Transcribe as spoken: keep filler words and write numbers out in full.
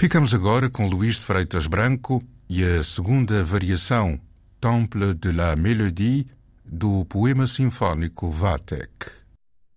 Ficamos agora com Luís de Freitas Branco e a segunda variação, Temple de la Mélodie, do poema sinfónico Vathek.